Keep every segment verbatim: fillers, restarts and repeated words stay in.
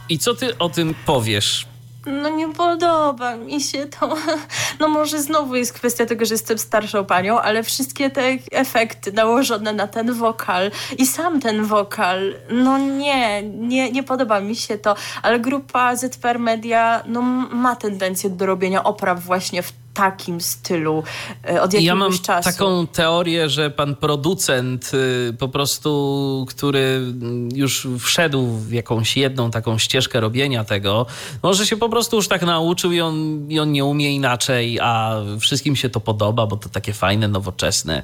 I co ty o tym powiesz? No nie podoba mi się to. No może znowu jest kwestia tego, że jestem starszą panią, ale wszystkie te efekty nałożone na ten wokal i sam ten wokal, no nie, nie, nie podoba mi się to. Ale grupa Z P R Media no, ma tendencję do robienia opraw właśnie w takim stylu od jakiegoś ja mam czasu. taką teorię, że pan producent po prostu, który już wszedł w jakąś jedną taką ścieżkę robienia tego, może się po prostu już tak nauczył i on, i on nie umie inaczej, a wszystkim się to podoba, bo to takie fajne, nowoczesne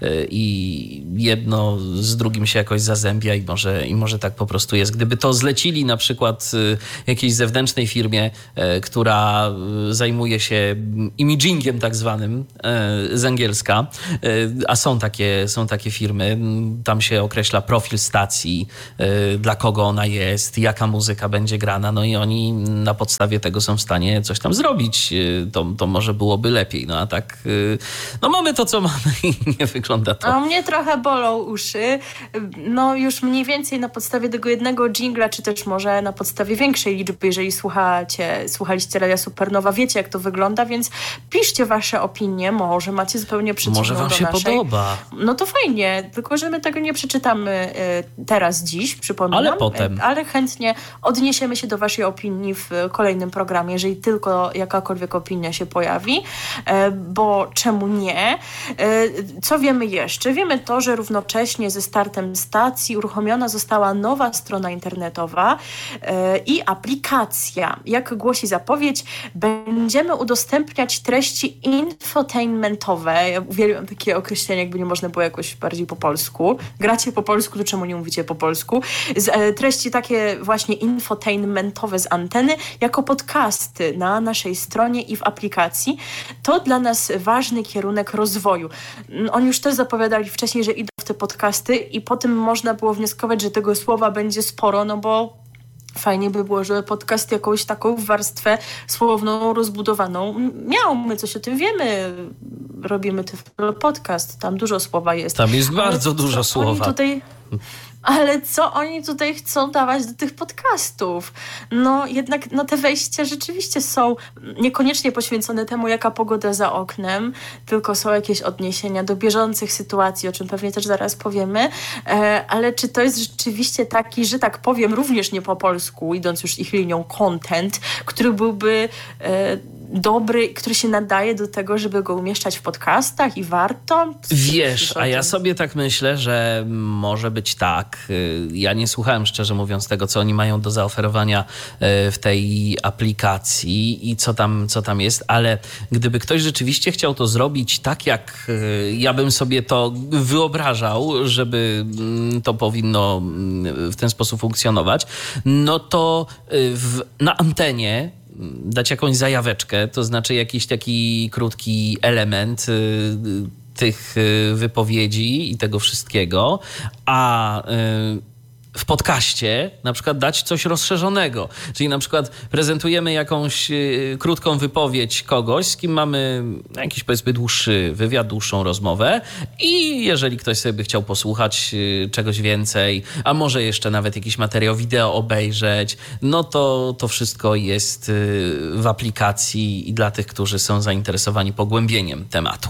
i jedno z drugim się jakoś zazębia i może, i może tak po prostu jest. Gdyby to zlecili na przykład jakiejś zewnętrznej firmie, która zajmuje się imidżingiem tak zwanym z angielska, a są takie, są takie firmy, tam się określa profil stacji, dla kogo ona jest, jaka muzyka będzie grana, no i oni na podstawie tego są w stanie coś tam zrobić. To, to może byłoby lepiej, no a tak no mamy to, co mamy i nie wygląda to. A mnie trochę bolą uszy, no już mniej więcej na podstawie tego jednego dżingla, czy też może na podstawie większej liczby, jeżeli słuchacie, słuchaliście Radia Supernowa, wiecie jak to wygląda, więc piszcie wasze opinie, może macie zupełnie przeciwną Może wam do się naszej. podoba. No to fajnie, tylko że my tego nie przeczytamy y, teraz, dziś, przypominam. Ale potem. Y, ale chętnie odniesiemy się do waszej opinii w kolejnym programie, jeżeli tylko jakakolwiek opinia się pojawi, y, bo czemu nie? Y, co wiemy jeszcze? Wiemy to, że równocześnie ze startem stacji uruchomiona została nowa strona internetowa y, i aplikacja. Jak głosi zapowiedź, będziemy udostępniać treści infotainmentowe. Ja uwielbiam takie określenie, jakby nie można było jakoś bardziej po polsku. Gracie po polsku, to czemu nie mówicie po polsku? Z, e, treści takie właśnie infotainmentowe z anteny, jako podcasty na naszej stronie i w aplikacji. To dla nas ważny kierunek rozwoju. Oni już też zapowiadali wcześniej, że idą w te podcasty i po tym można było wnioskować, że tego słowa będzie sporo, no bo fajnie by było, żeby podcast jakąś taką warstwę słowną, rozbudowaną miał. My coś o tym wiemy. Robimy ten podcast. Tam dużo słowa jest. Tam jest Ale bardzo dużo słowa. Tutaj... Ale co oni tutaj chcą dawać do tych podcastów? No jednak no, te wejścia rzeczywiście są niekoniecznie poświęcone temu, jaka pogoda za oknem, tylko są jakieś odniesienia do bieżących sytuacji, o czym pewnie też zaraz powiemy. E, ale czy to jest rzeczywiście taki, że tak powiem, również nie po polsku, idąc już ich linią, content, który byłby e, dobry, który się nadaje do tego, żeby go umieszczać w podcastach i warto? Wiesz, a ja sobie tak myślę, że może być tak. Ja nie słuchałem, szczerze mówiąc, tego, co oni mają do zaoferowania w tej aplikacji i co tam, co tam jest, ale gdyby ktoś rzeczywiście chciał to zrobić tak, jak ja bym sobie to wyobrażał, żeby to powinno w ten sposób funkcjonować, no to w, na antenie dać jakąś zajaweczkę, to znaczy jakiś taki krótki element y, tych y, wypowiedzi i tego wszystkiego, a y, w podcaście na przykład dać coś rozszerzonego. Czyli na przykład prezentujemy jakąś y, krótką wypowiedź kogoś, z kim mamy jakiś powiedzmy dłuższy wywiad, dłuższą rozmowę i jeżeli ktoś sobie by chciał posłuchać y, czegoś więcej, a może jeszcze nawet jakiś materiał wideo obejrzeć, no to to wszystko jest y, w aplikacji i dla tych, którzy są zainteresowani pogłębieniem tematu.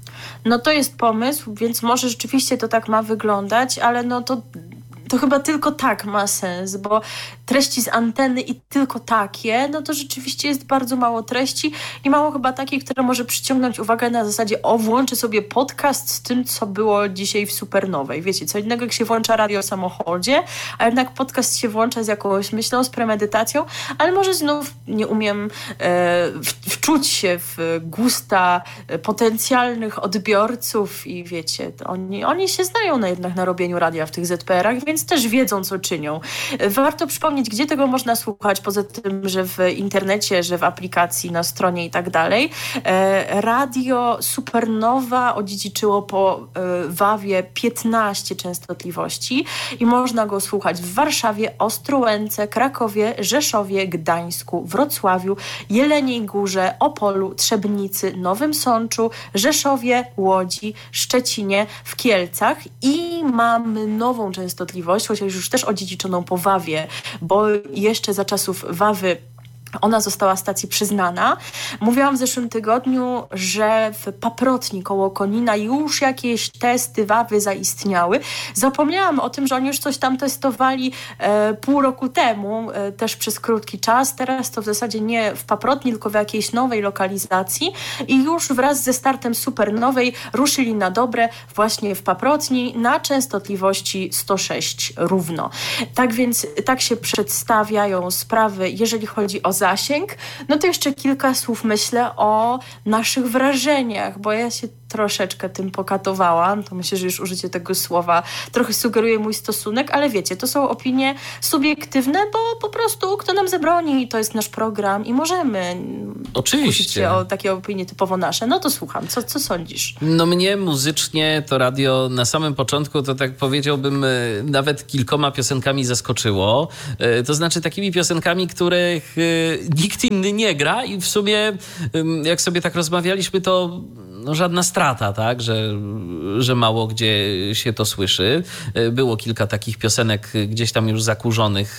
No to jest pomysł, więc może rzeczywiście to tak ma wyglądać, ale no to to chyba tylko tak ma sens, bo treści z anteny i tylko takie, no to rzeczywiście jest bardzo mało treści i mało chyba takich, które może przyciągnąć uwagę na zasadzie o, włączę sobie podcast z tym, co było dzisiaj w Supernowej. Wiecie, co innego jak się włącza radio w samochodzie, a jednak podcast się włącza z jakąś myślą, z premedytacją, ale może znów nie umiem e, wczuć się w gusta potencjalnych odbiorców i wiecie, oni, oni się znają na jednak na robieniu radia w tych zet pe erach, więc też wiedzą, co czynią. Warto przypomnieć, gdzie tego można słuchać, poza tym, że w internecie, że w aplikacji, na stronie i tak dalej. Radio Supernowa odziedziczyło po Wawie piętnaście częstotliwości i można go słuchać w Warszawie, Ostrołęce, Krakowie, Rzeszowie, Gdańsku, Wrocławiu, Jeleniej Górze, Opolu, Trzebnicy, Nowym Sączu, Rzeszowie, Łodzi, Szczecinie, w Kielcach i mamy nową częstotliwość częstotliwość, chociaż już też odziedziczoną po Wawie, bo jeszcze za czasów Wawy ona została stacji przyznana. Mówiłam w zeszłym tygodniu, że w Paprotni koło Konina już jakieś testy Wawy zaistniały. Zapomniałam o tym, że oni już coś tam testowali e, pół roku temu, e, też przez krótki czas. Teraz to w zasadzie nie w Paprotni, tylko w jakiejś nowej lokalizacji i już wraz ze startem supernowej ruszyli na dobre właśnie w Paprotni na częstotliwości sto sześć równo. Tak więc tak się przedstawiają sprawy, jeżeli chodzi o zasięg. No to jeszcze kilka słów myślę o naszych wrażeniach, bo ja się troszeczkę tym pokatowałam. To myślę, że już użycie tego słowa trochę sugeruje mój stosunek, ale wiecie, to są opinie subiektywne, bo po prostu kto nam zabroni, to jest nasz program i możemy oczywiście się o takie opinie typowo nasze. No to słucham. Co, co sądzisz? No mnie muzycznie to radio na samym początku to tak powiedziałbym nawet kilkoma piosenkami zaskoczyło. To znaczy takimi piosenkami, których nikt inny nie gra i w sumie jak sobie tak rozmawialiśmy, to no żadna strata, tak, że, że mało gdzie się to słyszy. Było kilka takich piosenek gdzieś tam już zakurzonych,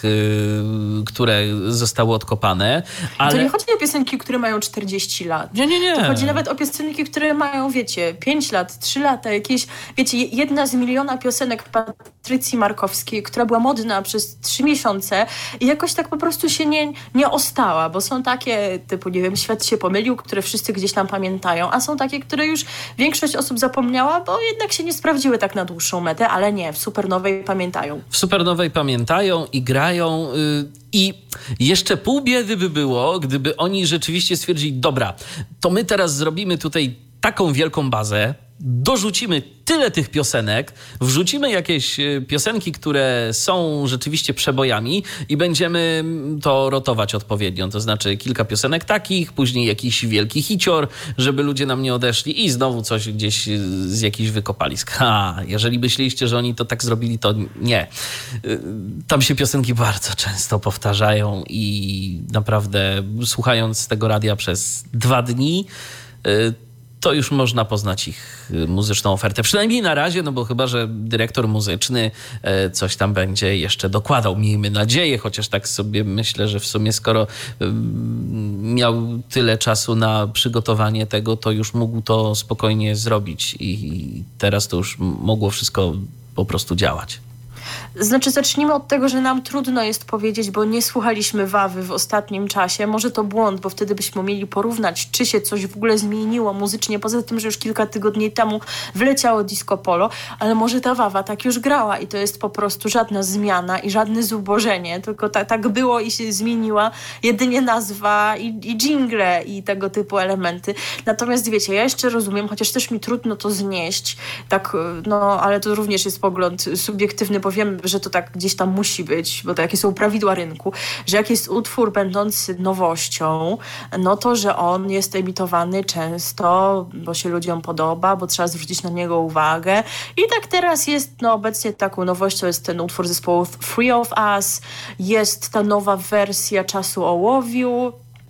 które zostały odkopane. Ale... To nie chodzi o piosenki, które mają czterdzieści lat. Nie, nie, nie. To chodzi nawet o piosenki, które mają, wiecie, pięć lat, trzy lata, jakieś, wiecie, jedna z miliona piosenek Patrycji Markowskiej, która była modna przez trzy miesiące i jakoś tak po prostu się nie, nie ostała, bo są takie typu, nie wiem, Świat się pomylił, które wszyscy gdzieś tam pamiętają, a są takie, które już większość osób zapomniała, bo jednak się nie sprawdziły tak na dłuższą metę, ale nie, w supernowej pamiętają. W supernowej pamiętają i grają yy, i jeszcze pół biedy by było, gdyby oni rzeczywiście stwierdzili, dobra, to my teraz zrobimy tutaj taką wielką bazę, dorzucimy tyle tych piosenek, wrzucimy jakieś piosenki, które są rzeczywiście przebojami i będziemy to rotować odpowiednio. To znaczy kilka piosenek takich, później jakiś wielki hicior, żeby ludzie nam nie odeszli i znowu coś gdzieś z jakichś wykopalisk. Ha, jeżeli myśleliście, że oni to tak zrobili, to nie. Tam się piosenki bardzo często powtarzają i naprawdę słuchając tego radia przez dwa dni, to już można poznać ich muzyczną ofertę. Przynajmniej na razie, no bo chyba, że dyrektor muzyczny coś tam będzie jeszcze dokładał. Miejmy nadzieję, chociaż tak sobie myślę, że w sumie skoro miał tyle czasu na przygotowanie tego, to już mógł to spokojnie zrobić i teraz to już mogło wszystko po prostu działać. Znaczy, zacznijmy od tego, że nam trudno jest powiedzieć, bo nie słuchaliśmy Wawy w ostatnim czasie. Może to błąd, bo wtedy byśmy mieli porównać, czy się coś w ogóle zmieniło muzycznie, poza tym, że już kilka tygodni temu wleciało disco polo, ale może ta Wawa tak już grała i to jest po prostu żadna zmiana i żadne zubożenie, tylko ta, tak było i się zmieniła jedynie nazwa i, i dżingle i tego typu elementy. Natomiast wiecie, ja jeszcze rozumiem, chociaż też mi trudno to znieść, tak, no, ale to również jest pogląd subiektywny, bo wiem, że to tak gdzieś tam musi być, bo to jakie są prawidła rynku, że jak jest utwór będący nowością, no to, że on jest emitowany często, bo się ludziom podoba, bo trzeba zwrócić na niego uwagę. I tak teraz jest, no obecnie taką nowością jest ten utwór zespołu Three of Us, jest ta nowa wersja Czasu Ołowiu,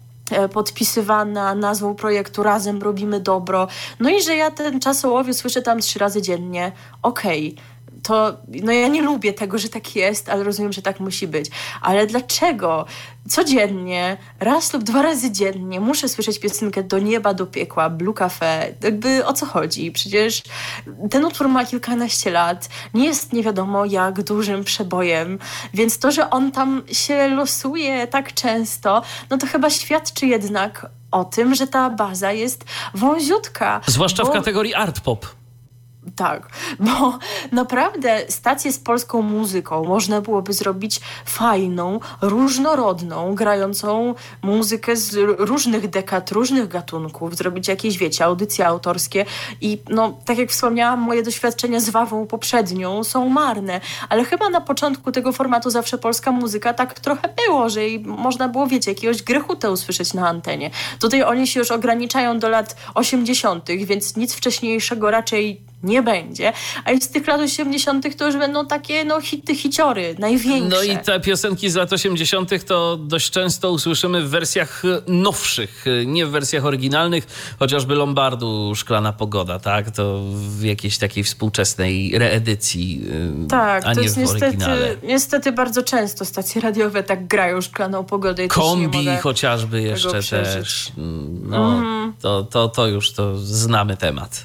podpisywana nazwą projektu Razem Robimy Dobro. No i że ja ten Czas Ołowiu słyszę tam trzy razy dziennie. Okej. Okay. To, no ja nie lubię tego, że tak jest, ale rozumiem, że tak musi być. Ale dlaczego codziennie, raz lub dwa razy dziennie muszę słyszeć piosenkę Do nieba, do piekła, Blue Cafe? Jakby o co chodzi? Przecież ten utwór ma kilkanaście lat, nie jest nie wiadomo jak dużym przebojem, więc to, że on tam się losuje tak często, no to chyba świadczy jednak o tym, że ta baza jest wąziutka. Zwłaszcza bo... w kategorii art pop. Tak, bo naprawdę stację z polską muzyką można byłoby zrobić fajną, różnorodną, grającą muzykę z różnych dekad, różnych gatunków, zrobić jakieś, wiecie, audycje autorskie i no, tak jak wspomniałam, moje doświadczenia z Wawą poprzednią są marne, ale chyba na początku tego formatu Zawsze Polska Muzyka tak trochę było, że można było, wiecie, jakiegoś Grechutę usłyszeć na antenie. Tutaj oni się już ograniczają do lat osiemdziesiątych, więc nic wcześniejszego raczej nie będzie. A już z tych lat osiemdziesiątych to już będą takie no hity, hiciory, największe. No i te piosenki z lat osiemdziesiątych to dość często usłyszymy w wersjach nowszych, nie w wersjach oryginalnych, chociażby Lombardu Szklana Pogoda, tak? To w jakiejś takiej współczesnej reedycji, tak, a to nie jest w niestety, oryginale. Niestety bardzo często stacje radiowe tak grają Szklaną Pogodę. I Kombi też nie chociażby jeszcze też. No, mm. to, to, to już to znamy temat.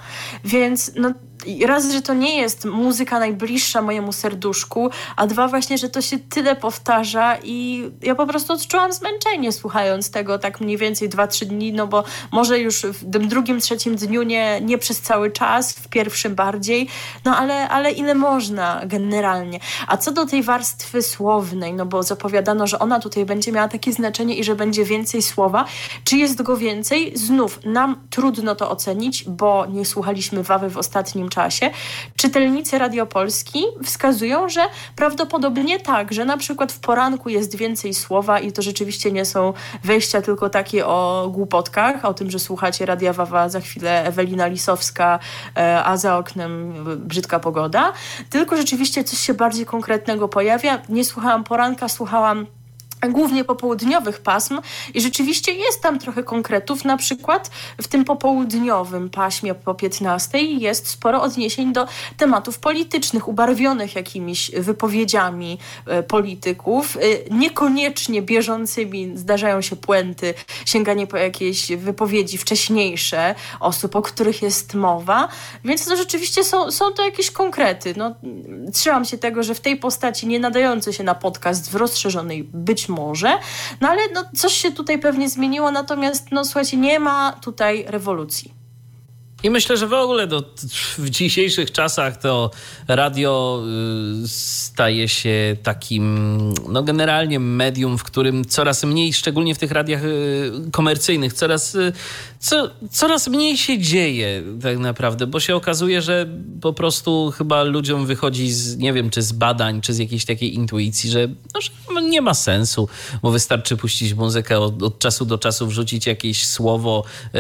Więc no, raz, że to nie jest muzyka najbliższa mojemu serduszku, a dwa właśnie, że to się tyle powtarza i ja po prostu odczułam zmęczenie słuchając tego tak mniej więcej dwa trzy dni, no bo może już w tym drugim, trzecim dniu nie, nie przez cały czas, w pierwszym bardziej, no ale, ale ile można generalnie. A co do tej warstwy słownej, no bo zapowiadano, że ona tutaj będzie miała takie znaczenie i że będzie więcej słowa. Czy jest go więcej? Znów nam trudno to ocenić, bo nie słuchaliśmy Wawy w ostatnim czasie. Czytelnicy Radio Polski wskazują, że prawdopodobnie tak, że na przykład w poranku jest więcej słowa i to rzeczywiście nie są wejścia tylko takie o głupotkach, o tym, że słuchacie Radia Wawa, za chwilę Ewelina Lisowska, a za oknem brzydka pogoda, tylko rzeczywiście coś się bardziej konkretnego pojawia. Nie słuchałam poranka, słuchałam głównie popołudniowych pasm i rzeczywiście jest tam trochę konkretów, na przykład w tym popołudniowym paśmie po piętnastej jest sporo odniesień do tematów politycznych, ubarwionych jakimiś wypowiedziami e, polityków, e, niekoniecznie bieżącymi, zdarzają się puenty, sięganie po jakieś wypowiedzi wcześniejsze osób, o których jest mowa, więc to rzeczywiście są, są to jakieś konkrety. No, trzymam się tego, że w tej postaci nie nadający się na podcast w rozszerzonej być może, no ale no, coś się tutaj pewnie zmieniło, natomiast no słuchajcie, nie ma tutaj rewolucji. I myślę, że w ogóle do, w dzisiejszych czasach to radio y, staje się takim, no generalnie medium, w którym coraz mniej, szczególnie w tych radiach y, komercyjnych, coraz, y, co, coraz mniej się dzieje tak naprawdę, bo się okazuje, że po prostu chyba ludziom wychodzi z, nie wiem, czy z badań, czy z jakiejś takiej intuicji, że, no, że nie ma sensu, bo wystarczy puścić muzykę, od, od czasu do czasu wrzucić jakieś słowo y,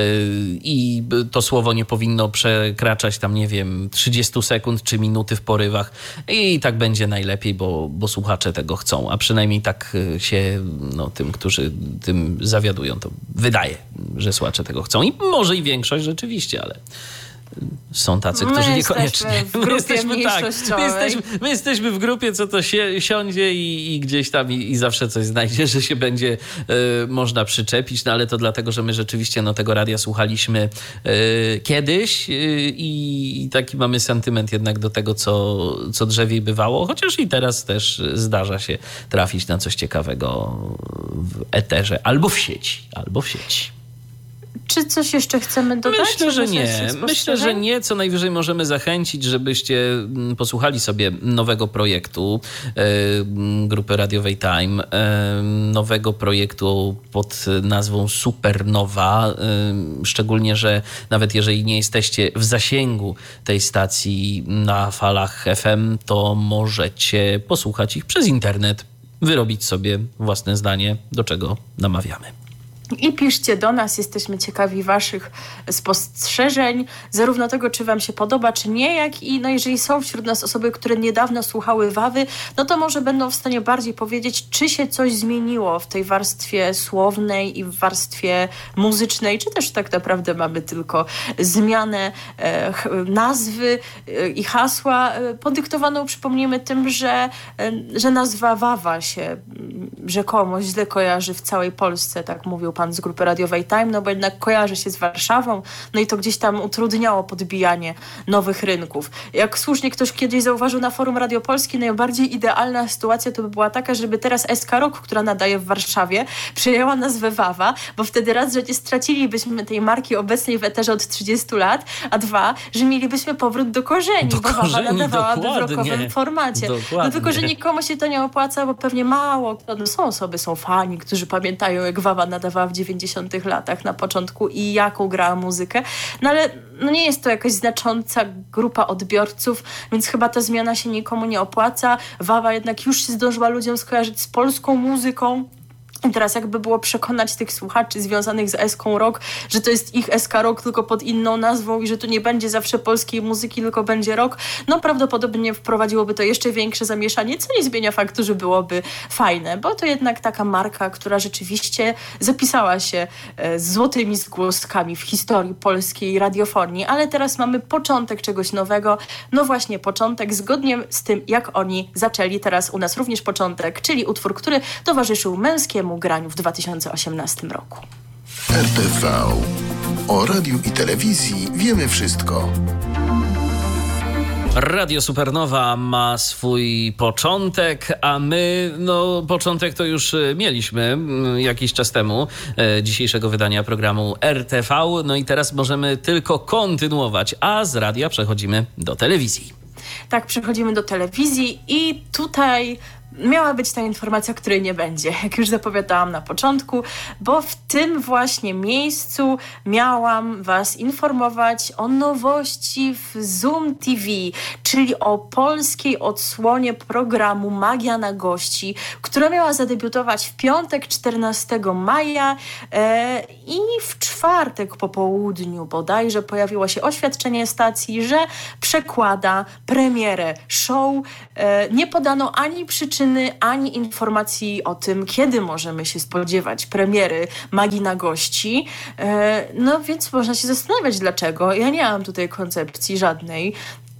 i to słowo nie powinno przekraczać tam, nie wiem, trzydzieści sekund czy minuty w porywach i tak będzie najlepiej, bo, bo słuchacze tego chcą, a przynajmniej tak się no, tym, którzy tym zawiadują, to wydaje, że słuchacze tego chcą i może i większość rzeczywiście, ale są tacy, którzy my niekoniecznie. Jesteśmy w grupie my jesteśmy, tak, my jesteśmy, my jesteśmy w grupie, co to się siądzie i, i gdzieś tam i, i zawsze coś znajdzie, że się będzie y, można przyczepić, no ale to dlatego, że my rzeczywiście no, tego radia słuchaliśmy y, kiedyś y, i taki mamy sentyment jednak do tego, co, co drzewiej bywało, chociaż i teraz też zdarza się trafić na coś ciekawego w eterze albo w sieci, albo w sieci. Czy coś jeszcze chcemy dodać? Myślę, że nie. Myślę, że nie. Co najwyżej możemy zachęcić, żebyście posłuchali sobie nowego projektu e, grupy radiowej Time, e, nowego projektu pod nazwą Supernowa. E, szczególnie, że nawet jeżeli nie jesteście w zasięgu tej stacji na falach F M, to możecie posłuchać ich przez internet, wyrobić sobie własne zdanie, do czego namawiamy. I piszcie do nas, jesteśmy ciekawi waszych spostrzeżeń, zarówno tego, czy wam się podoba, czy nie, jak i no jeżeli są wśród nas osoby, które niedawno słuchały Wawy, no to może będą w stanie bardziej powiedzieć, czy się coś zmieniło w tej warstwie słownej i w warstwie muzycznej, czy też tak naprawdę mamy tylko zmianę e, nazwy e, i hasła, e, podyktowaną, przypomnijmy, tym, że, e, że nazwa Wawa się rzekomo źle kojarzy w całej Polsce, tak mówił pan z grupy radiowej Time, no bo jednak kojarzy się z Warszawą, no i to gdzieś tam utrudniało podbijanie nowych rynków. Jak słusznie ktoś kiedyś zauważył na forum Radio Polski, najbardziej idealna sytuacja to by była taka, żeby teraz S K Rock, która nadaje w Warszawie, przyjęła nazwę Wawa, bo wtedy raz, że nie stracilibyśmy tej marki obecnej w eterze od trzydziestu lat, a dwa, że mielibyśmy powrót do korzeni, do bo korzeni, Wawa nadawałaby dokładnie. w rockowym formacie. Dokładnie. No tylko, że nikomu się to nie opłaca, bo pewnie mało, no są osoby, są fani, którzy pamiętają, jak Wawa nadawała w dziewięćdziesiątych latach na początku i jaką grała muzykę, no ale no nie jest to jakaś znacząca grupa odbiorców, więc chyba ta zmiana się nikomu nie opłaca. Wawa jednak już się zdążyła ludziom skojarzyć z polską muzyką, I teraz jakby było przekonać tych słuchaczy związanych z Eską Rock, że to jest ich Eska Rock tylko pod inną nazwą i że tu nie będzie zawsze polskiej muzyki, tylko będzie rock, no prawdopodobnie wprowadziłoby to jeszcze większe zamieszanie, co nie zmienia faktu, że byłoby fajne, bo to jednak taka marka, która rzeczywiście zapisała się z złotymi zgłoskami w historii polskiej radiofonii, ale teraz mamy początek czegoś nowego, no właśnie początek zgodnie z tym, jak oni zaczęli, teraz u nas również początek, czyli utwór, który towarzyszył męskiemu graniu w dwa tysiące osiemnastym roku. R T V. O radiu i telewizji wiemy wszystko. Radio Supernowa ma swój początek, a my, no początek to już mieliśmy jakiś czas temu, e, dzisiejszego wydania programu R T V, no i teraz możemy tylko kontynuować, a z radia przechodzimy do telewizji. Tak, przechodzimy do telewizji i tutaj miała być ta informacja, której nie będzie, jak już zapowiadałam na początku, bo w tym właśnie miejscu miałam was informować o nowości w Zoom T V, czyli o polskiej odsłonie programu Magia na gości, która miała zadebiutować w piątek czternastego maja e, i w czwartek po południu bodajże pojawiło się oświadczenie stacji, że przekłada premierę show. E, nie podano ani przyczyny, ani informacji o tym, kiedy możemy się spodziewać premiery Magii na gości. No więc można się zastanawiać, dlaczego. Ja nie mam tutaj koncepcji żadnej.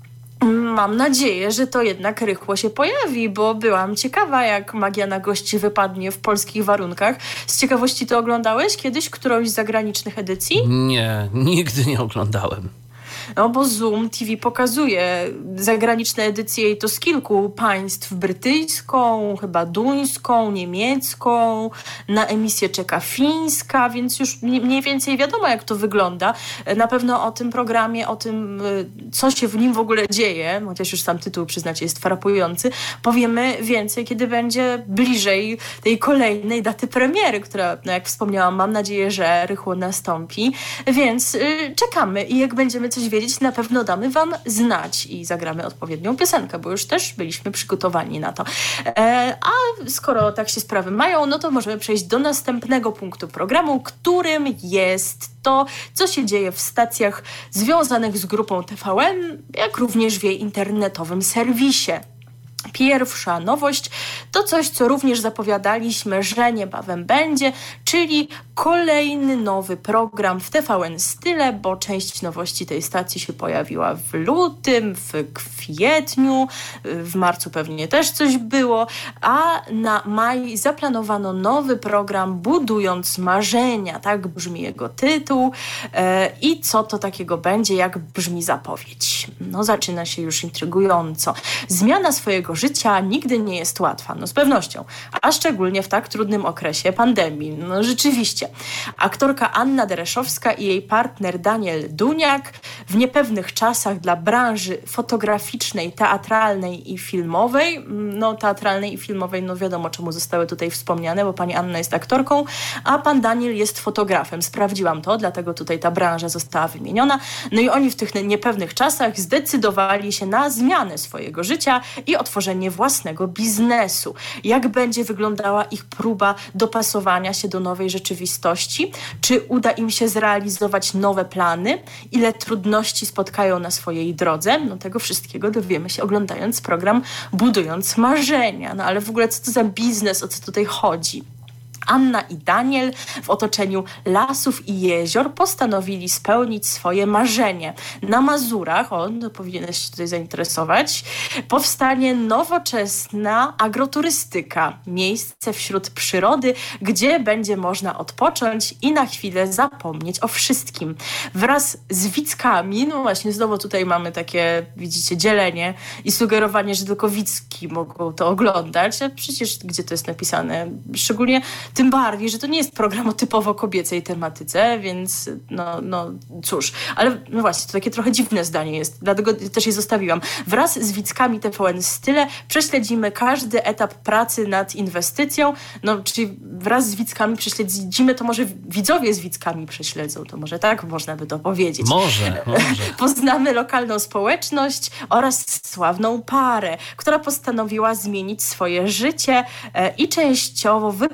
Mam nadzieję, że to jednak rychło się pojawi, bo byłam ciekawa, jak Magia na gości wypadnie w polskich warunkach. Z ciekawości to oglądałeś kiedyś którąś z zagranicznych edycji? Nie, nigdy nie oglądałem. No bo Zoom T V pokazuje zagraniczne edycje i to z kilku państw. Brytyjską, chyba duńską, niemiecką, na emisję czeka fińska, więc już mniej więcej wiadomo, jak to wygląda. Na pewno o tym programie, o tym, co się w nim w ogóle dzieje, chociaż już sam tytuł, przyznacie, jest frapujący, powiemy więcej, kiedy będzie bliżej tej kolejnej daty premiery, która, no jak wspomniałam, mam nadzieję, że rychło nastąpi. Więc yy, czekamy i jak będziemy coś wiedzieć, na pewno damy wam znać i zagramy odpowiednią piosenkę, bo już też byliśmy przygotowani na to. E, a skoro tak się sprawy mają, no to możemy przejść do następnego punktu programu, którym jest to, co się dzieje w stacjach związanych z grupą T V N, jak również w jej internetowym serwisie. Pierwsza nowość to coś, co również zapowiadaliśmy, że niebawem będzie, czyli kolejny nowy program w T V N Style, bo część nowości tej stacji się pojawiła w lutym, w kwietniu, w marcu pewnie też coś było, a na maj zaplanowano nowy program Budując Marzenia, tak brzmi jego tytuł. E, I co to takiego będzie, jak brzmi zapowiedź? No zaczyna się już intrygująco. Zmiana swojego życia nigdy nie jest łatwa, no z pewnością, a szczególnie w tak trudnym okresie pandemii. No rzeczywiście. Aktorka Anna Dereszowska i jej partner Daniel Duniak w niepewnych czasach dla branży fotograficznej, teatralnej i filmowej, no teatralnej i filmowej, no wiadomo czemu zostały tutaj wspomniane, bo pani Anna jest aktorką, a pan Daniel jest fotografem. Sprawdziłam to, dlatego tutaj ta branża została wymieniona. No i oni w tych niepewnych czasach zdecydowali się na zmianę swojego życia i otworzenie własnego biznesu. Jak będzie wyglądała ich próba dopasowania się do nowej rzeczywistości? Czy uda im się zrealizować nowe plany? Ile trudności spotkają na swojej drodze? No tego wszystkiego dowiemy się oglądając program Budując Marzenia. No ale w ogóle co to za biznes, o co tutaj chodzi? Anna i Daniel w otoczeniu lasów i jezior postanowili spełnić swoje marzenie. Na Mazurach, o, no powinieneś się tutaj zainteresować, powstanie nowoczesna agroturystyka. Miejsce wśród przyrody, gdzie będzie można odpocząć i na chwilę zapomnieć o wszystkim. Wraz z Wickami, no właśnie znowu tutaj mamy takie, widzicie, dzielenie i sugerowanie, że tylko Wicki mogą to oglądać. A przecież gdzie to jest napisane? Szczególnie tym bardziej, że to nie jest program o typowo kobiecej tematyce, więc no, no cóż. Ale no właśnie, to takie trochę dziwne zdanie jest, dlatego też je zostawiłam. Wraz z Wickami T V N Style prześledzimy każdy etap pracy nad inwestycją, no czyli wraz z Wickami prześledzimy, to może widzowie z Wickami prześledzą, to może tak można by to powiedzieć. Może, może. Poznamy lokalną społeczność oraz sławną parę, która postanowiła zmienić swoje życie e, i częściowo wyprowadzić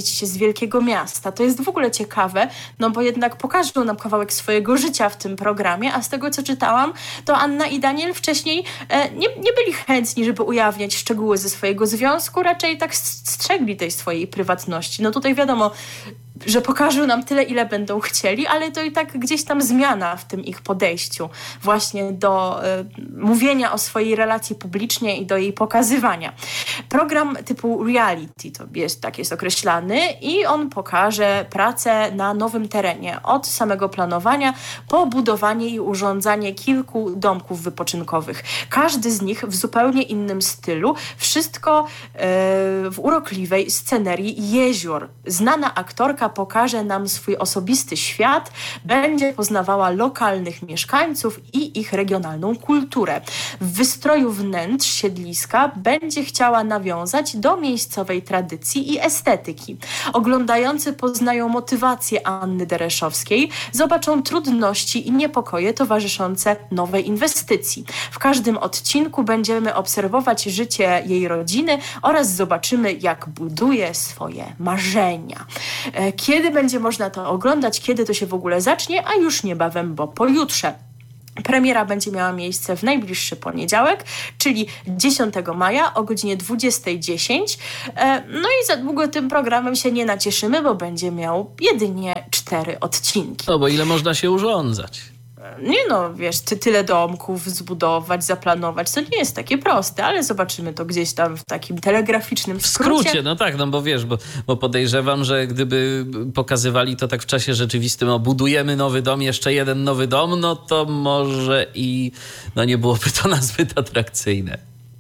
wyprowadzić się z wielkiego miasta. To jest w ogóle ciekawe, no bo jednak pokażą nam kawałek swojego życia w tym programie, a z tego, co czytałam, to Anna i Daniel wcześniej e, nie, nie byli chętni, żeby ujawniać szczegóły ze swojego związku, raczej tak strzegli tej swojej prywatności. No tutaj wiadomo, że pokażą nam tyle, ile będą chcieli, ale to i tak gdzieś tam zmiana w tym ich podejściu właśnie do y, mówienia o swojej relacji publicznie i do jej pokazywania. Program typu reality to jest, tak jest określany i on pokaże pracę na nowym terenie od samego planowania po budowanie i urządzanie kilku domków wypoczynkowych. Każdy z nich w zupełnie innym stylu. Wszystko y, w urokliwej scenerii jezior. Znana aktorka pokaże nam swój osobisty świat, będzie poznawała lokalnych mieszkańców i ich regionalną kulturę. W wystroju wnętrz siedliska będzie chciała nawiązać do miejscowej tradycji i estetyki. Oglądający poznają motywację Anny Dereszowskiej, zobaczą trudności i niepokoje towarzyszące nowej inwestycji. W każdym odcinku będziemy obserwować życie jej rodziny oraz zobaczymy, jak buduje swoje marzenia. Kiedy będzie można to oglądać, kiedy to się w ogóle zacznie, a już niebawem, bo pojutrze. Premiera będzie miała miejsce w najbliższy poniedziałek, czyli dziesiątego maja o godzinie dwudziestej dziesięć. No i za długo tym programem się nie nacieszymy, bo będzie miał jedynie cztery odcinki. No bo ile można się urządzać? Nie no, wiesz, ty tyle domków zbudować, zaplanować, to nie jest takie proste, ale zobaczymy to gdzieś tam w takim telegraficznym skrócie. W skrócie, no tak, no bo wiesz, bo, bo podejrzewam, że gdyby pokazywali to tak w czasie rzeczywistym, no budujemy nowy dom, jeszcze jeden nowy dom, no to może i no nie byłoby to nazbyt atrakcyjne.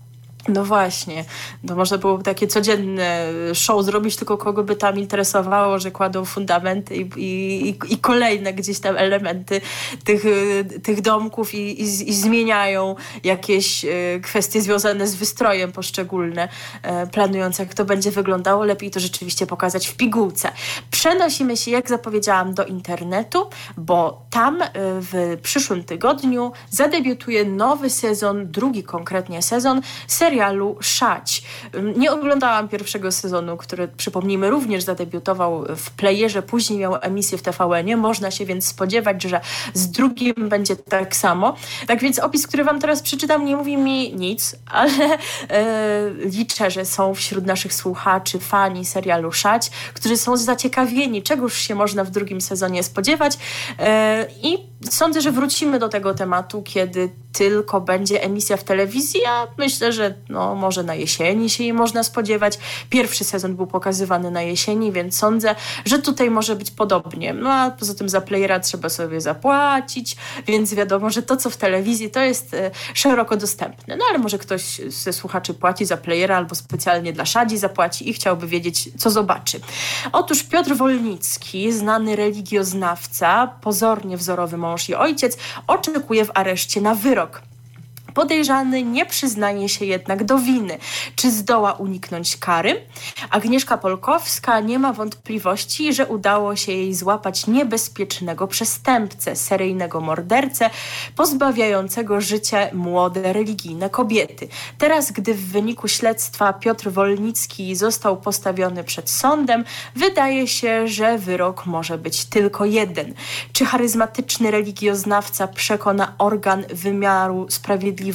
No właśnie, to można byłoby takie codzienne show zrobić, tylko kogo by tam interesowało, że kładą fundamenty i, i, i kolejne gdzieś tam elementy tych, tych domków i, i, i zmieniają jakieś kwestie związane z wystrojem poszczególne, planując jak to będzie wyglądało. Lepiej to rzeczywiście pokazać w pigułce. Przenosimy się, jak zapowiedziałam, do internetu, bo tam w przyszłym tygodniu zadebiutuje nowy sezon, drugi konkretnie sezon serii serialu Szać. Nie oglądałam pierwszego sezonu, który, przypomnijmy, również zadebiutował w playerze, później miał emisję w T V N-ie. Można się więc spodziewać, że z drugim będzie tak samo. Tak więc opis, który wam teraz przeczytam, nie mówi mi nic, ale e, liczę, że są wśród naszych słuchaczy fani serialu Szać, którzy są zaciekawieni, czegoż się można w drugim sezonie spodziewać. E, I sądzę, że wrócimy do tego tematu, kiedy tylko będzie emisja w telewizji, a myślę, że no, może na jesieni się jej można spodziewać. Pierwszy sezon był pokazywany na jesieni, więc sądzę, że tutaj może być podobnie. No a poza tym za playera trzeba sobie zapłacić, więc wiadomo, że to, co w telewizji, to jest e, szeroko dostępne. No ale może ktoś ze słuchaczy płaci za playera albo specjalnie dla Szadzi zapłaci i chciałby wiedzieć, co zobaczy. Otóż Piotr Wolnicki, znany religioznawca, pozornie wzorowy mąż i ojciec, oczekuje w areszcie na wyrok. Podejrzany nie przyznaje się jednak do winy. Czy zdoła uniknąć kary? Agnieszka Polkowska nie ma wątpliwości, że udało się jej złapać niebezpiecznego przestępcę, seryjnego mordercę, pozbawiającego życia młode religijne kobiety. Teraz, gdy w wyniku śledztwa Piotr Wolnicki został postawiony przed sądem, wydaje się, że wyrok może być tylko jeden. Czy charyzmatyczny religioznawca przekona organ wymiaru sprawiedliwości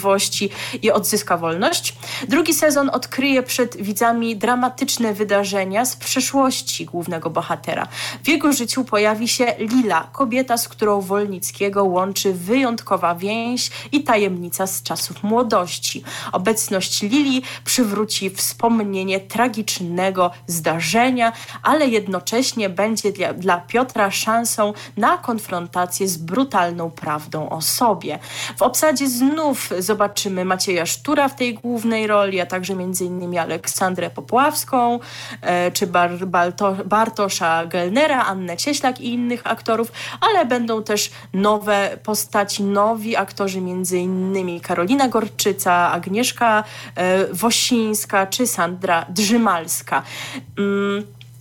i odzyska wolność? Drugi sezon odkryje przed widzami dramatyczne wydarzenia z przeszłości głównego bohatera. W jego życiu pojawi się Lila, kobieta, z którą Wolnickiego łączy wyjątkowa więź i tajemnica z czasów młodości. Obecność Lili przywróci wspomnienie tragicznego zdarzenia, ale jednocześnie będzie dla, dla Piotra szansą na konfrontację z brutalną prawdą o sobie. W obsadzie znów zobaczymy Macieja Sztura w tej głównej roli, a także między innymi Aleksandrę Popławską, e, czy Bar- Balto- Bartosza Gelnera, Annę Cieślak i innych aktorów, ale będą też nowe postaci, nowi aktorzy, między innymi Karolina Gorczyca, Agnieszka e, Wosińska czy Sandra Drzymalska. Mm.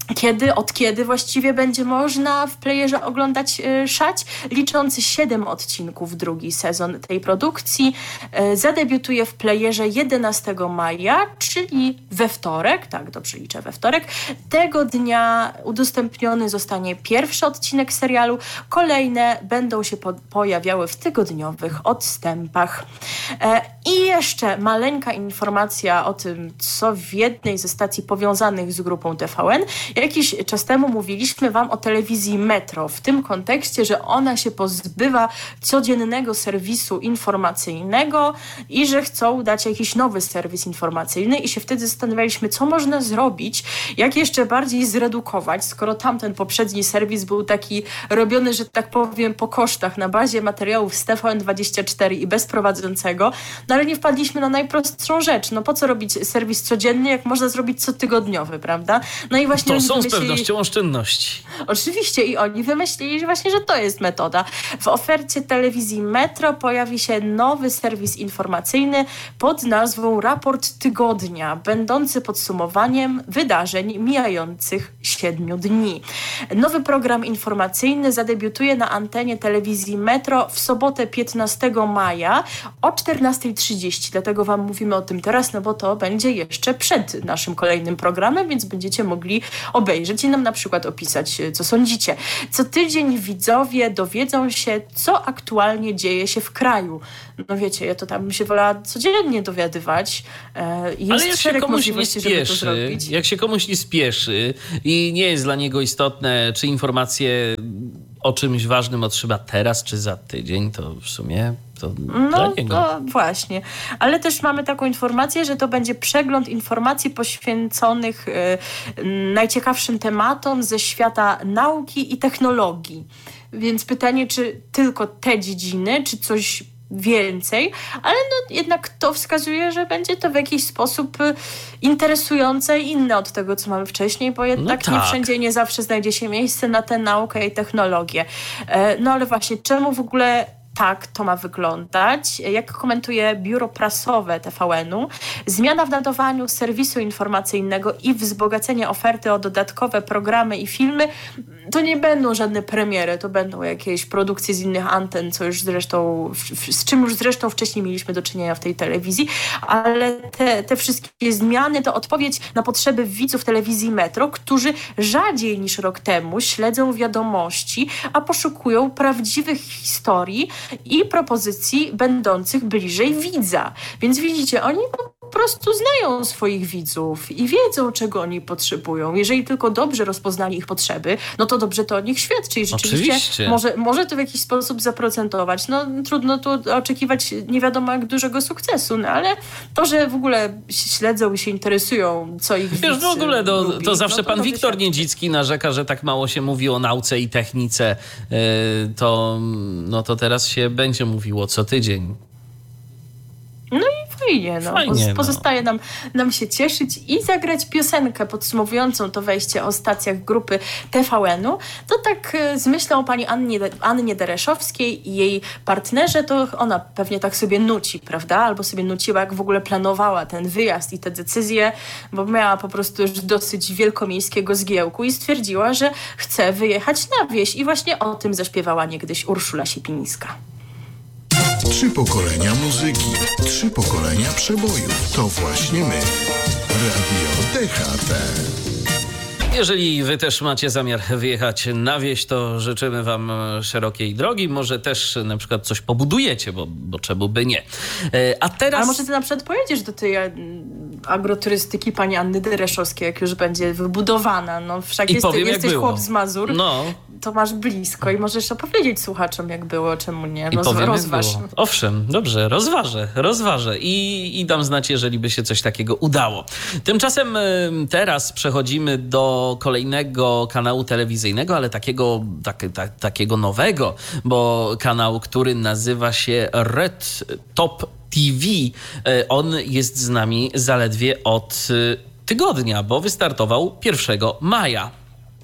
Kiedy, od kiedy właściwie będzie można w playerze oglądać y, Szać? Liczący siedem odcinków drugi sezon tej produkcji y, zadebiutuje w playerze jedenastego maja, czyli we wtorek, tak dobrze liczę, we wtorek. Tego dnia udostępniony zostanie pierwszy odcinek serialu, kolejne będą się po- pojawiały w tygodniowych odstępach. E, I jeszcze maleńka informacja o tym, co w jednej ze stacji powiązanych z grupą T V N. Jakiś czas temu mówiliśmy wam o telewizji Metro w tym kontekście, że ona się pozbywa codziennego serwisu informacyjnego i że chcą dać jakiś nowy serwis informacyjny i się wtedy zastanawialiśmy, co można zrobić, jak jeszcze bardziej zredukować, skoro tamten poprzedni serwis był taki robiony, że tak powiem, po kosztach, na bazie materiałów z T V N dwadzieścia cztery i bez prowadzącego, no ale nie wpadliśmy na najprostszą rzecz. No po co robić serwis codzienny, jak można zrobić cotygodniowy, prawda? No i właśnie to są wymyślili... z pewnością oszczędności. Oczywiście i oni wymyślili że właśnie, że to jest metoda. W ofercie telewizji Metro pojawi się nowy serwis informacyjny pod nazwą Raport Tygodnia, będący podsumowaniem wydarzeń mijających siedmiu dni. Nowy program informacyjny zadebiutuje na antenie telewizji Metro w sobotę piętnastego maja o czternasta trzydzieści. Dlatego wam mówimy o tym teraz, no bo to będzie jeszcze przed naszym kolejnym programem, więc będziecie mogli obejrzeć i nam na przykład opisać, co sądzicie. Co tydzień widzowie dowiedzą się, co aktualnie dzieje się w kraju. No wiecie, ja to tam bym się wolała codziennie dowiadywać. Jest Ale jak się szereg komuś nie możliwości, żeby to spieszy, zrobić. jak się komuś nie spieszy i nie jest dla niego istotne, czy informacje o czymś ważnym otrzyma teraz, czy za tydzień, to w sumie to No, dla niego. no właśnie. Ale też mamy taką informację, że to będzie przegląd informacji poświęconych y, najciekawszym tematom ze świata nauki i technologii. Więc pytanie, czy tylko te dziedziny, czy coś więcej, ale no jednak to wskazuje, że będzie to w jakiś sposób interesujące i inne od tego, co mamy wcześniej, bo jednak No nie tak. wszędzie nie zawsze znajdzie się miejsce na tę naukę i technologię. No ale właśnie, czemu w ogóle tak to ma wyglądać? Jak komentuje biuro prasowe T V N-u, zmiana w nadawaniu serwisu informacyjnego i wzbogacenie oferty o dodatkowe programy i filmy to nie będą żadne premiery, to będą jakieś produkcje z innych anten, co już zresztą, z czym już zresztą wcześniej mieliśmy do czynienia w tej telewizji, ale te, te wszystkie zmiany to odpowiedź na potrzeby widzów telewizji Metro, którzy rzadziej niż rok temu śledzą wiadomości, a poszukują prawdziwych historii i propozycji będących bliżej widza. Więc widzicie, oni po prostu znają swoich widzów i wiedzą, czego oni potrzebują. Jeżeli tylko dobrze rozpoznali ich potrzeby, no to dobrze to o nich świadczy i rzeczywiście Oczywiście. może, może to w jakiś sposób zaprocentować. No trudno tu oczekiwać nie wiadomo jak dużego sukcesu, no ale to, że w ogóle śledzą i się interesują, co ich widz Wiesz, w ogóle to, lubi, to zawsze no to pan to Wiktor wyświadczy. Niedzicki narzeka, że tak mało się mówi o nauce i technice. Yy, to, no to teraz się będzie mówiło co tydzień. No i fajnie, no. Fajnie, no. Pozostaje nam, nam się cieszyć i zagrać piosenkę podsumowującą to wejście o stacjach grupy T V N-u. To tak e, z myślą o pani Annie, Annie Dereszowskiej i jej partnerze, to ona pewnie tak sobie nuci, prawda? Albo sobie nuciła, jak w ogóle planowała ten wyjazd i te decyzje, bo miała po prostu już dosyć wielkomiejskiego zgiełku i stwierdziła, że chce wyjechać na wieś. I właśnie o tym zaśpiewała niegdyś Urszula Siepińska. Trzy pokolenia muzyki, trzy pokolenia przebojów. To właśnie my. Radio D H T. Jeżeli wy też macie zamiar wyjechać na wieś, to życzymy wam szerokiej drogi. Może też na przykład coś pobudujecie, bo, bo czemu by nie. A teraz... Ale może ty na przykład pojedziesz do tej e, agroturystyki pani Anny Dereszowskiej, jak już będzie wybudowana. No wszak I jest, powiem, jak jesteś było. chłop z Mazur, No. to masz blisko i możesz opowiedzieć słuchaczom, jak było, czemu nie. I No, powiem, jak rozważ. było. Owszem, dobrze, rozważę, rozważę i, i dam znać, jeżeli by się coś takiego udało. Tymczasem y, teraz przechodzimy do kolejnego kanału telewizyjnego, ale takiego, tak, tak, takiego nowego, bo kanał, który nazywa się Red Top T V, y, on jest z nami zaledwie od y, tygodnia, bo wystartował pierwszego maja.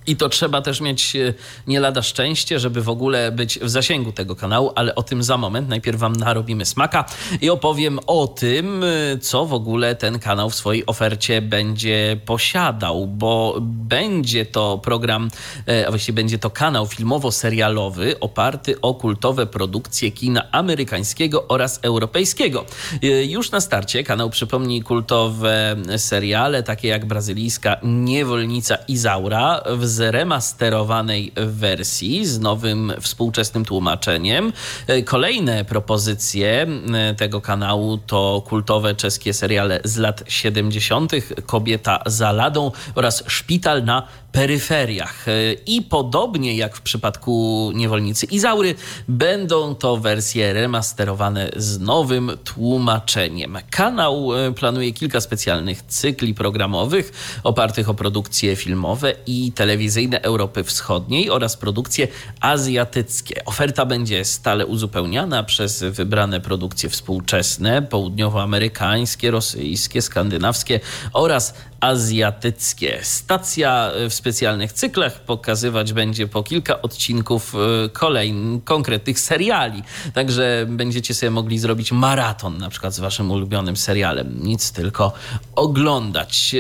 I to trzeba też mieć nie lada szczęście, żeby w ogóle być w zasięgu tego kanału, ale o tym za moment. Najpierw wam narobimy smaka i opowiem o tym, co w ogóle ten kanał w swojej ofercie będzie posiadał, bo będzie to program, a właściwie będzie to kanał filmowo-serialowy oparty o kultowe produkcje kina amerykańskiego oraz europejskiego. Już na starcie kanał przypomni kultowe seriale, takie jak brazylijska Niewolnica Izaura w zremasterowanej wersji z nowym współczesnym tłumaczeniem. Kolejne propozycje tego kanału to kultowe czeskie seriale z lat siedemdziesiątych Kobieta za ladą oraz Szpital na peryferiach. I podobnie jak w przypadku Niewolnicy Izaury, będą to wersje remasterowane z nowym tłumaczeniem. Kanał planuje kilka specjalnych cykli programowych opartych o produkcje filmowe i telewizyjne Europy Wschodniej oraz produkcje azjatyckie. Oferta będzie stale uzupełniana przez wybrane produkcje współczesne, południowoamerykańskie, rosyjskie, skandynawskie oraz azjatyckie. Stacja w specjalnych cyklach pokazywać będzie po kilka odcinków kolejnych, konkretnych seriali. Także będziecie sobie mogli zrobić maraton na przykład z waszym ulubionym serialem. Nic, tylko oglądać.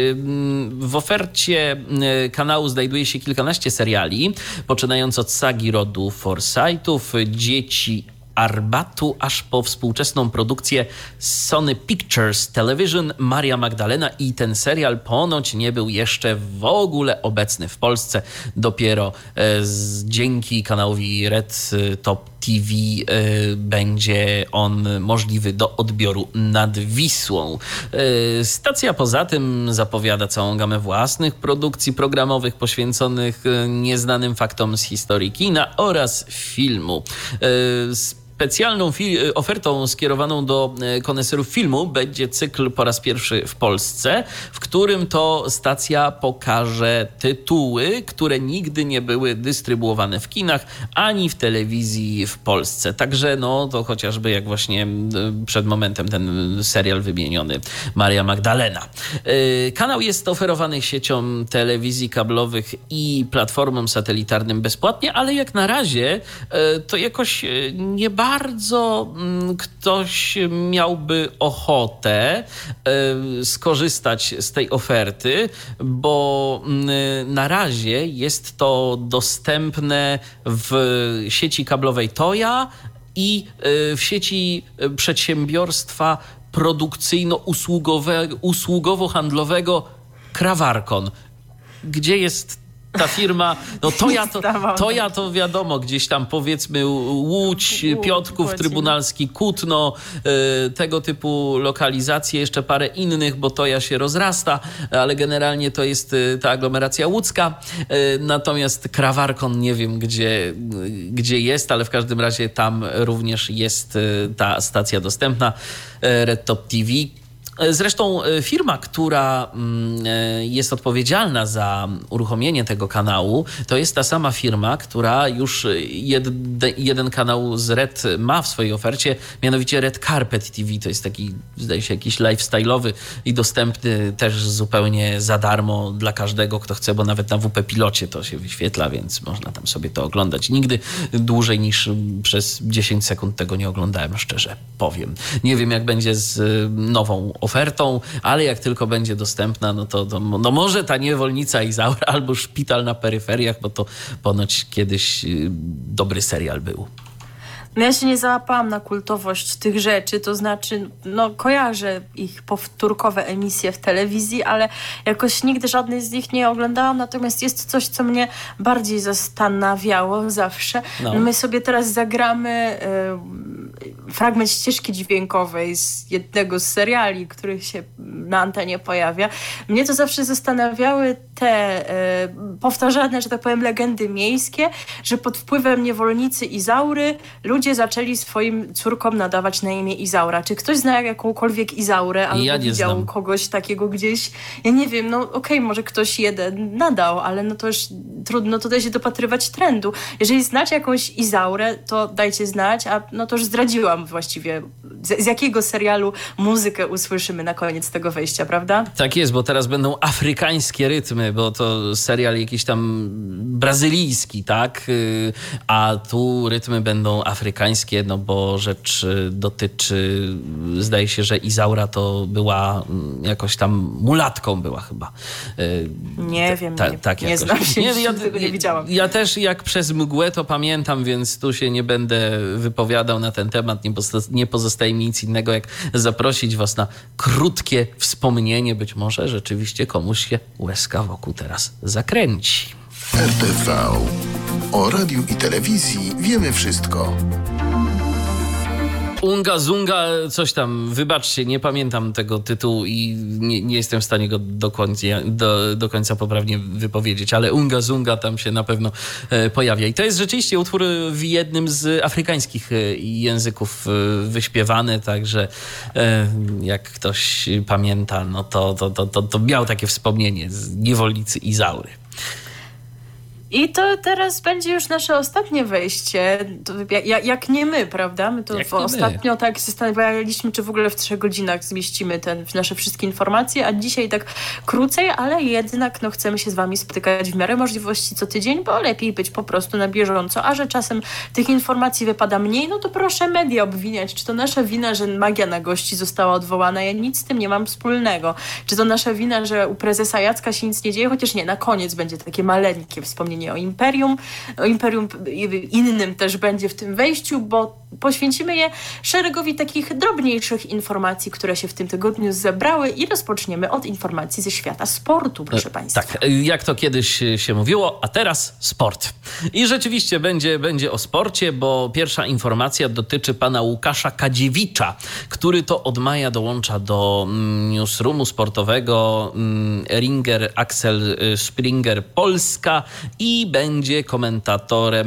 W ofercie kanału znajduje się kilkanaście seriali, poczynając od sagi rodu Forsythów, Dzieci Arbatu, aż po współczesną produkcję Sony Pictures Television Maria Magdalena, i ten serial ponoć nie był jeszcze w ogóle obecny w Polsce. Dopiero e, z, dzięki kanałowi Red Top T V e, będzie on możliwy do odbioru nad Wisłą. E, stacja poza tym zapowiada całą gamę własnych produkcji programowych poświęconych nieznanym faktom z historii kina oraz filmu. E, Specjalną fi- ofertą skierowaną do koneserów filmu będzie cykl po raz pierwszy w Polsce, w którym to stacja pokaże tytuły, które nigdy nie były dystrybuowane w kinach ani w telewizji w Polsce. Także no to chociażby jak właśnie przed momentem ten serial wymieniony Maria Magdalena. Kanał jest oferowany siecią telewizji kablowych i platformom satelitarnym bezpłatnie, ale jak na razie to jakoś nie bardzo bardzo ktoś miałby ochotę skorzystać z tej oferty, bo na razie jest to dostępne w sieci kablowej Toja i w sieci przedsiębiorstwa produkcyjno-usługowo-handlowego Krawarkon, gdzie jest ta firma, no to ja to, to ja to wiadomo, gdzieś tam powiedzmy Łódź, Piotrków Trybunalski, Kutno, y, tego typu lokalizacje, jeszcze parę innych, bo to ja się rozrasta, ale generalnie to jest y, ta aglomeracja łódzka. Y, natomiast Krawarkon nie wiem, gdzie, y, gdzie jest, ale w każdym razie tam również jest y, ta stacja dostępna, y, Red Top T V. Zresztą firma, która jest odpowiedzialna za uruchomienie tego kanału, to jest ta sama firma, która już jed, jeden kanał z Red ma w swojej ofercie, mianowicie Red Carpet T V. To jest taki, zdaje się, jakiś lifestyle'owy i dostępny też zupełnie za darmo dla każdego, kto chce, bo nawet na W P Pilocie to się wyświetla, więc można tam sobie to oglądać. Nigdy dłużej niż przez dziesięć sekund tego nie oglądałem, szczerze powiem. Nie wiem, jak będzie z nową ofertą, ale jak tylko będzie dostępna, no to, to no może ta Niewolnica Izaura albo Szpital na peryferiach, bo to ponoć kiedyś dobry serial był. No ja się nie załapałam na kultowość tych rzeczy, to znaczy, no kojarzę ich powtórkowe emisje w telewizji, ale jakoś nigdy żadnej z nich nie oglądałam, natomiast jest coś, co mnie bardziej zastanawiało zawsze. No. My sobie teraz zagramy y, fragment ścieżki dźwiękowej z jednego z seriali, których się na antenie pojawia. Mnie to zawsze zastanawiały te y, powtarzane, że tak powiem, legendy miejskie, że pod wpływem Niewolnicy Izaury ludzie zaczęli swoim córkom nadawać na imię Izaura. Czy ktoś zna jakąkolwiek Izaurę albo ja widział znam. kogoś takiego gdzieś? Ja nie wiem, no okej, okay, może ktoś jeden nadał, ale no to już trudno tutaj się dopatrywać trendu. Jeżeli znacie jakąś Izaurę, to dajcie znać, a no to już zdradziłam właściwie, z, z jakiego serialu muzykę usłyszymy na koniec tego wejścia, prawda? Tak jest, bo teraz będą afrykańskie rytmy, bo to serial jakiś tam brazylijski, tak? A tu rytmy będą afrykańskie, no bo rzecz dotyczy, zdaje się, że Izaura to była jakoś tam mulatką była chyba. Nie wiem, ta, nie, tak nie znam się, nie, ja, tego nie widziałam. Ja też jak przez mgłę to pamiętam, więc tu się nie będę wypowiadał na ten temat. Nie, pozosta- nie pozostaje mi nic innego, jak zaprosić was na krótkie wspomnienie. Być może rzeczywiście komuś się łezka wokół teraz zakręci. R T V. O radiu i telewizji wiemy wszystko. Unga Zunga, coś tam, wybaczcie, nie pamiętam tego tytułu i nie, nie jestem w stanie go do końca, do, do końca poprawnie wypowiedzieć, ale Unga Zunga tam się na pewno e, pojawia. I to jest rzeczywiście utwór w jednym z afrykańskich e, języków e, wyśpiewany, także e, jak ktoś pamięta, no to, to, to, to, to miał takie wspomnienie z niewolnicy Izaury. I to teraz będzie już nasze ostatnie wejście, to jak, jak nie my, prawda? My to Jak w, ostatnio my. tak zastanawialiśmy, czy w ogóle w trzech godzinach zmieścimy ten, nasze wszystkie informacje, a dzisiaj tak krócej, ale jednak no, chcemy się z wami spotykać w miarę możliwości co tydzień, bo lepiej być po prostu na bieżąco, a że czasem tych informacji wypada mniej, no to proszę media obwiniać. Czy to nasza wina, że magia na gości została odwołana? Ja nic z tym nie mam wspólnego. Czy to nasza wina, że u prezesa Jacka się nic nie dzieje? Chociaż nie, na koniec będzie takie maleńkie wspomnienie o Imperium. O Imperium innym też będzie w tym wejściu, bo poświęcimy je szeregowi takich drobniejszych informacji, które się w tym tygodniu zebrały i rozpoczniemy od informacji ze świata sportu, proszę Państwa. Tak, jak to kiedyś się mówiło, a teraz sport. I rzeczywiście będzie, będzie o sporcie, bo pierwsza informacja dotyczy pana Łukasza Kadziewicza, który to od maja dołącza do newsroomu sportowego Ringer Axel Springer Polska i będzie komentatorem